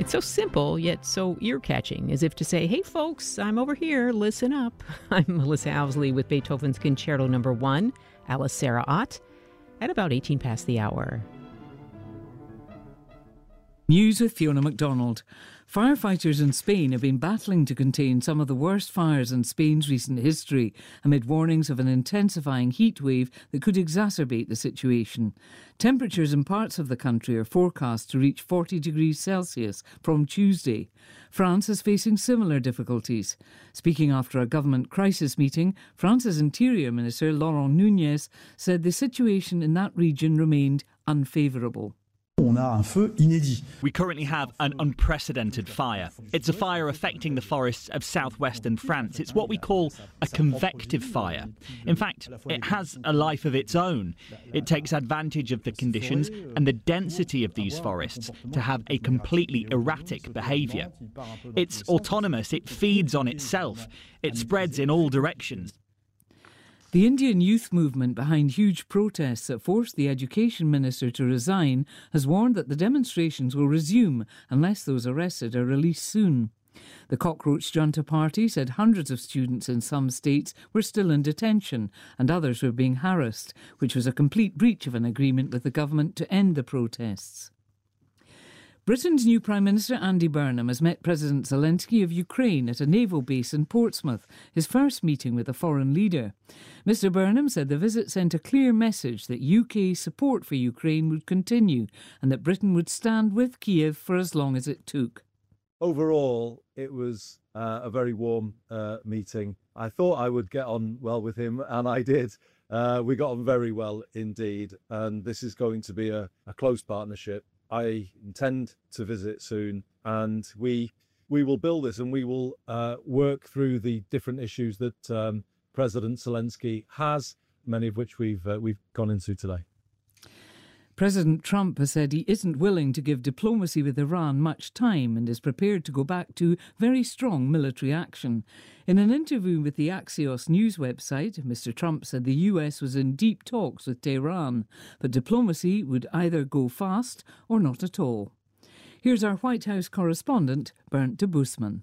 It's so simple, yet so ear-catching, as if to say, hey folks, I'm over here, listen up. I'm Melissa Owsley with Beethoven's Concerto No. 1, Alice Sarah Ott, at about 18 past the hour. News with Fiona MacDonald. Firefighters in Spain have been battling to contain some of the worst fires in Spain's recent history, amid warnings of an intensifying heat wave that could exacerbate the situation. Temperatures in parts of the country are forecast to reach 40 degrees Celsius from Tuesday. France is facing similar difficulties. Speaking after a government crisis meeting, France's Interior Minister Laurent Nunez said the situation in that region remained unfavourable. We currently have an unprecedented fire. It's a fire affecting the forests of southwestern France. It's what we call a convective fire. In fact, it has a life of its own. It takes advantage of the conditions and the density of these forests to have a completely erratic behaviour. It's autonomous. It feeds on itself. It spreads in all directions. The Indian youth movement behind huge protests that forced the education minister to resign has warned that the demonstrations will resume unless those arrested are released soon. The Cockroach Junta Party said hundreds of students in some states were still in detention and others were being harassed, which was a complete breach of an agreement with the government to end the protests. Britain's new Prime Minister Andy Burnham has met President Zelensky of Ukraine at a naval base in Portsmouth, his first meeting with a foreign leader. Mr Burnham said the visit sent a clear message that UK support for Ukraine would continue and that Britain would stand with Kiev for as long as it took. Overall, it was a very warm meeting. I thought I would get on well with him, and I did. We got on very well indeed, and this is going to be a close partnership. I intend to visit soon, and we will build this, and we will work through the different issues that President Zelensky has, many of which we've gone into today. President Trump has said he isn't willing to give diplomacy with Iran much time and is prepared to go back to very strong military action. In an interview with the Axios news website, Mr Trump said the US was in deep talks with Tehran, but diplomacy would either go fast or not at all. Here's our White House correspondent, Bernd de Busman.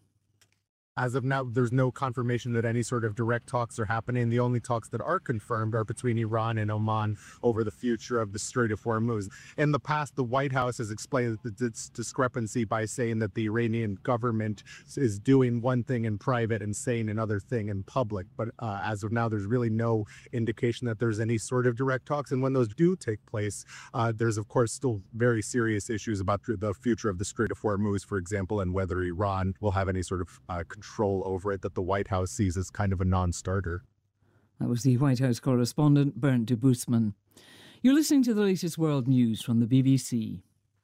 As of now, there's no confirmation that any sort of direct talks are happening. The only talks that are confirmed are between Iran and Oman over the future of the Strait of Hormuz. In the past, the White House has explained this discrepancy by saying that the Iranian government is doing one thing in private and saying another thing in public. But as of now, there's really no indication that there's any sort of direct talks. And when those do take place, there's, of course, still very serious issues about the future of the Strait of Hormuz, for example, and whether Iran will have any sort of control over it that the White House sees as kind of a non-starter. That was the White House correspondent, Bernd de Busman. You're listening to the latest world news from the BBC.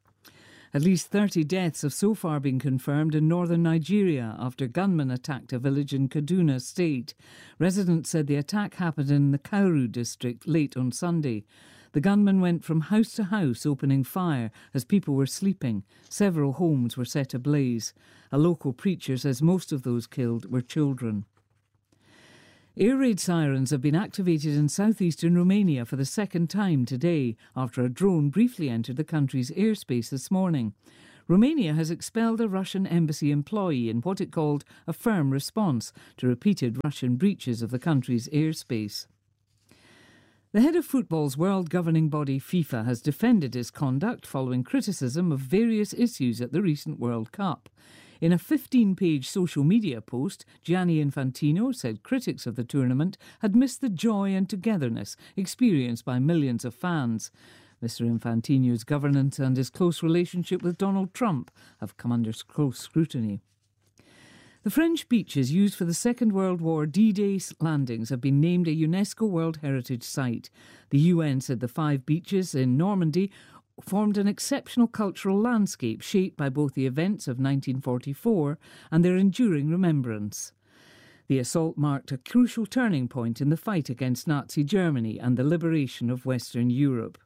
At least 30 deaths have so far been confirmed in northern Nigeria after gunmen attacked a village in Kaduna State. Residents said the attack happened in the Kauru district late on Sunday. The gunmen went from house to house opening fire as people were sleeping. Several homes were set ablaze. A local preacher says most of those killed were children. Air raid sirens have been activated in southeastern Romania for the second time today after a drone briefly entered the country's airspace this morning. Romania has expelled a Russian embassy employee in what it called a firm response to repeated Russian breaches of the country's airspace. The head of football's world governing body FIFA has defended his conduct following criticism of various issues at the recent World Cup. In a 15-page social media post, Gianni Infantino said critics of the tournament had missed the joy and togetherness experienced by millions of fans. Mr Infantino's governance and his close relationship with Donald Trump have come under close scrutiny. The French beaches used for the Second World War D-Day landings have been named a UNESCO World Heritage Site. The UN said the 5 beaches in Normandy formed an exceptional cultural landscape shaped by both the events of 1944 and their enduring remembrance. The assault marked a crucial turning point in the fight against Nazi Germany and the liberation of Western Europe.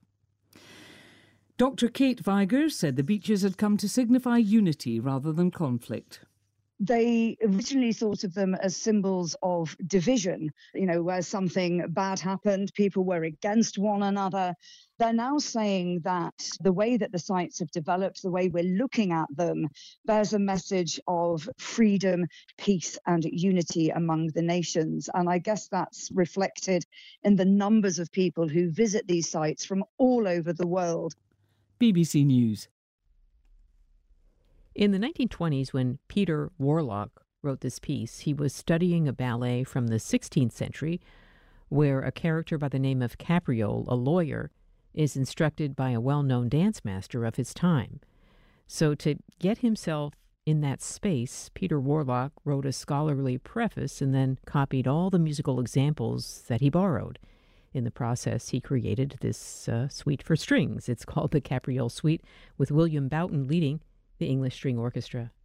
Dr. Kate Vigers said the beaches had come to signify unity rather than conflict. They originally thought of them as symbols of division, where something bad happened, people were against one another. They're now saying that the way that the sites have developed, the way we're looking at them, bears a message of freedom, peace, and unity among the nations. And I guess that's reflected in the numbers of people who visit these sites from all over the world. BBC News. In the 1920s, when Peter Warlock wrote this piece, he was studying a ballet from the 16th century where a character by the name of Capriole, a lawyer, is instructed by a well-known dance master of his time. So to get himself in that space, Peter Warlock wrote a scholarly preface and then copied all the musical examples that he borrowed. In the process, he created this suite for strings. It's called the Capriole Suite, with William Boughton leading the English String Orchestra.